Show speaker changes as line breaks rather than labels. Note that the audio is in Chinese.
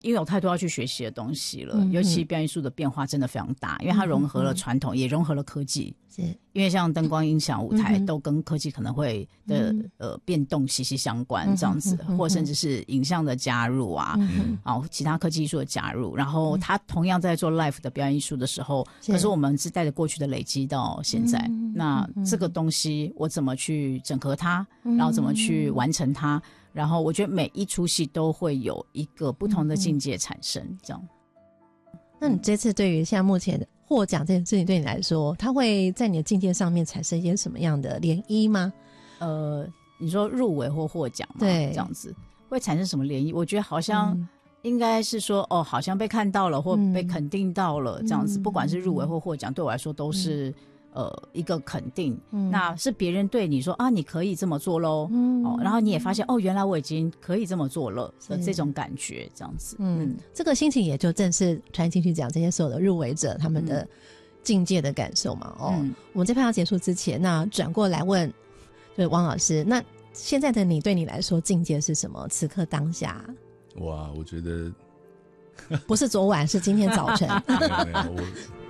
因为有太多要去学习的东西了，尤其表演艺术的变化真的非常大，因为它融合了传统，也融合了科技。是，因为像灯光、音响、舞台都跟科技可能会的变动息息相关，这样子，或甚至是影像的加入啊，其他科技艺术的加入，然后他同样在做 live 的表演艺术的时候，可是我们是带着过去的累积到现在，那这个东西我怎么去整合它，然后怎么去完成它，然后我觉得每一出戏都会有一个不同的境界产生，这样。
那你这次对于现在目前获奖这件事情对你来说，它会在你的境界上面产生一些什么样的涟漪吗？
你说入围或获奖嘛，
对，
这样子会产生什么涟漪？我觉得好像应该是说，好像被看到了或被肯定到了，这样子，不管是入围或获奖，对我来说都是一个肯定。那是别人对你说啊，你可以这么做咯，然后你也发现原来我已经可以这么做了的这种感觉，这样子。
这个心情也就正是传金曲奖这些所有的入围者他们的境界的感受嘛。我们这趴要结束之前，那转过来问就是汪老师，那现在的你对你来说境界是什么？此刻当下？
哇，我觉得
不是昨晚，是今天早晨。
没有，